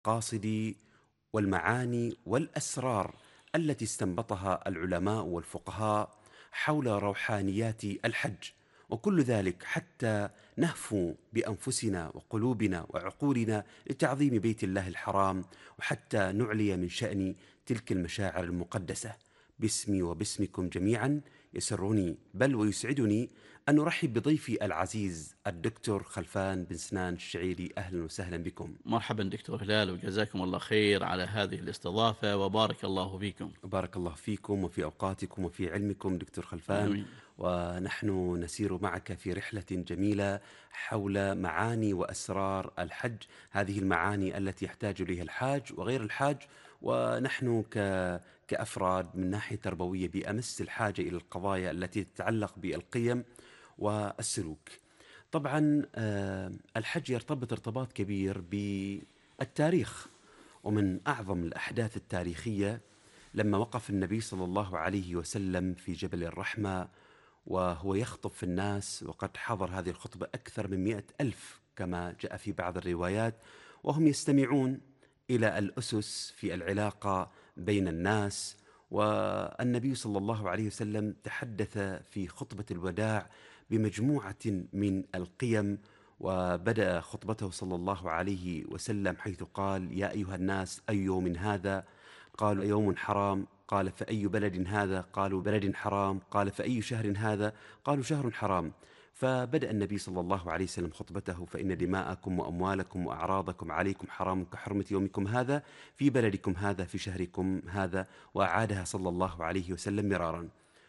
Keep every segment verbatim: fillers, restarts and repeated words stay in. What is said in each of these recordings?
المقاصد والمعاني والأسرار التي استنبطها العلماء والفقهاء حول روحانيات الحج، وكل ذلك حتى نهفو بأنفسنا وقلوبنا وعقولنا لتعظيم بيت الله الحرام، وحتى نعلي من شأن تلك المشاعر المقدسة. باسمي وباسمكم جميعا يسرني بل ويسعدني أن نرحب بضيفي العزيز الدكتور خلفان بن سنان الشعيري. أهلا وسهلا بكم. مرحبا دكتور هلال، وجزاكم الله خير على هذه الاستضافة، وبارك الله فيكم. بارك الله فيكم وفي أوقاتكم وفي علمكم دكتور خلفان، آمين. ونحن نسير معك في رحلة جميلة حول معاني وأسرار الحج، هذه المعاني التي يحتاج إليها الحاج وغير الحاج، ونحن ك... كأفراد من ناحية تربوية بأمس الحاجة إلى القضايا التي تتعلق بالقيم والسلوك. طبعا آه، الحج يرتبط ارتباط كبير بالتاريخ، ومن أعظم الأحداث التاريخية لما وقف النبي صلى الله عليه وسلم في جبل الرحمة وهو يخطب في الناس، وقد حضر هذه الخطبة أكثر من مئة ألف كما جاء في بعض الروايات، وهم يستمعون إلى الأسس في العلاقة بين الناس. والنبي صلى الله عليه وسلم تحدث في خطبة الوداع بمجموعة من القيم، وبدأ خطبته صلى الله عليه وسلم حيث قال: يا أيها الناس، أي يوم هذا؟ قالوا: يوم حرام. قال: فأي بلد هذا؟ قالوا: بلد حرام. قال: فأي شهر هذا؟ قالوا: شهر حرام. فبدأ النبي صلى الله عليه وسلم خطبته: فإن دماءكم وأموالكم وأعراضكم عليكم حرام كحرمة يومكم هذا في بلدكم هذا في شهركم هذا، وأعادها صلى الله عليه وسلم مرارا.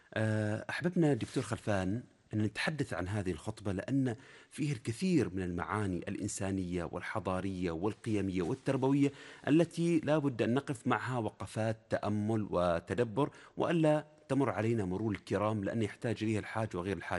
أحببنا دكتور خلفان أن نتحدث عن هذه الخطبة، لأن فيه الكثير من المعاني الإنسانية والحضارية والقيمية والتربوية التي لا بد أن نقف معها وقفات تأمل وتدبر، وألا تمر علينا مرور الكرام، لأن يحتاج إليها الحاج وغير الحاج.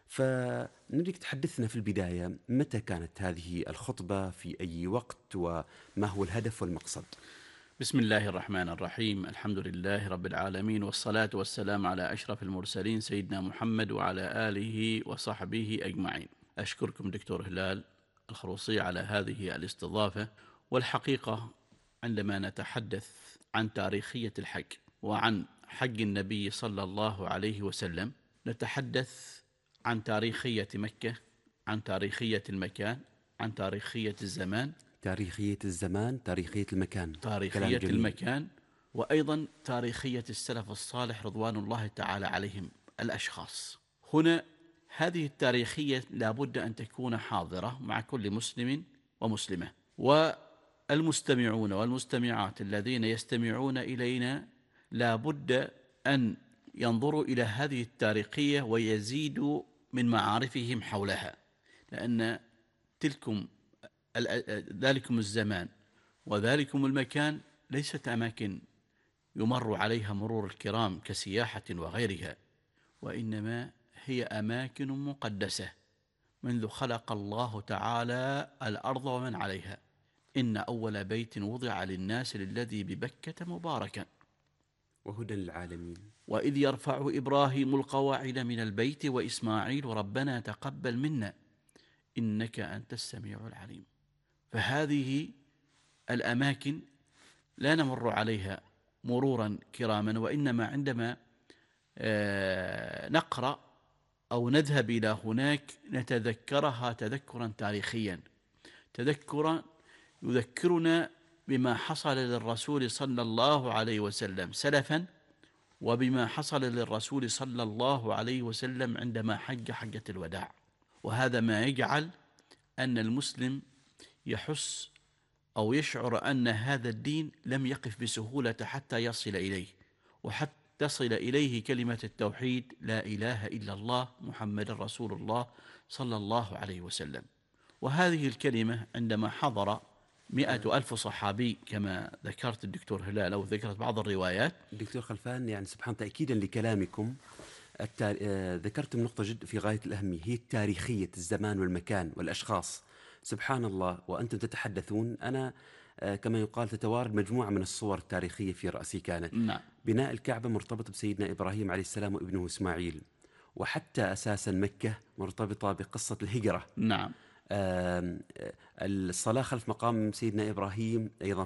فنريد تحدثنا في البداية، متى كانت هذه الخطبة، في أي وقت، وما هو الهدف والمقصد؟ بسم الله الرحمن الرحيم. الحمد لله رب العالمين، والصلاة والسلام على أشرف المرسلين سيدنا محمد وعلى آله وصحبه أجمعين. أشكركم دكتور هلال الخروصي على هذه الاستضافة. والحقيقة عندما نتحدث عن تاريخية الحج وعن حج النبي صلى الله عليه وسلم، نتحدث عن تاريخية مكة، عن تاريخية المكان، عن تاريخية الزمان، تاريخية الزمان، تاريخية المكان. كلام تاريخية جميل. المكان، وأيضا تاريخية السلف الصالح رضوان الله تعالى عليهم الأشخاص. هنا هذه التاريخية لابد أن تكون حاضرة مع كل مسلم ومسلمة، والمستمعون والمستمعات الذين يستمعون إلينا لابد أن ينظروا إلى هذه التاريخية ويزيدوا من معارفهم حولها، لأن تلكم ذلكم الزمان وذلكم المكان ليست أماكن يمر عليها مرور الكرام كسياحة وغيرها، وإنما هي أماكن مقدسة منذ خلق الله تعالى الأرض ومن عليها. إن أول بيت وضع للناس للذي ببكة مباركا وهدى للعالمين. وإذ يرفع إبراهيم القواعد من البيت وإسماعيل ربنا تقبل منا إنك أنت السميع العليم. فهذه الأماكن لا نمر عليها مرورا كراما، وإنما عندما نقرأ أو نذهب إلى هناك نتذكرها تذكرا تاريخيا، تذكرا يذكرنا بما حصل للرسول صلى الله عليه وسلم سلفا، وبما حصل للرسول صلى الله عليه وسلم عندما حج حجة الوداع. وهذا ما يجعل أن المسلم يحس أو يشعر أن هذا الدين لم يقف بسهولة حتى يصل إليه، وحتى تصل إليه كلمة التوحيد لا إله إلا الله محمد رسول الله صلى الله عليه وسلم. وهذه الكلمة عندما حضر مئة ألف صحابي كما ذكرت الدكتور هلال أو ذكرت بعض الروايات. دكتور خلفان، يعني سبحان تأكيدا لكلامكم، التار... آه، ذكرتم نقطة جد في غاية الأهمية، هي تاريخية الزمان والمكان والأشخاص. سبحان الله، وأنتم تتحدثون أنا آه، كما يقال تتوارد مجموعة من الصور التاريخية في رأسي. كانت نعم. بناء الكعبة مرتبط بسيدنا إبراهيم عليه السلام وابنه إسماعيل، وحتى أساسا مكة مرتبطة بقصة الهجرة. نعم. آم، آه، الصلاة خلف مقام سيدنا إبراهيم أيضا